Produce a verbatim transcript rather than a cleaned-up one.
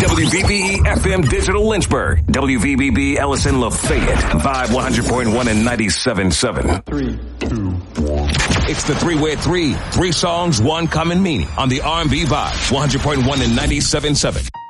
W V B E F M Digital Lynchburg. W V B B Ellison Lafayette. Vibe one hundred point one and ninety-seven point seven. Three, two, one. It's the three-way three. Three songs, one common meaning on the R and B Vibe. one hundred point one and ninety-seven point seven.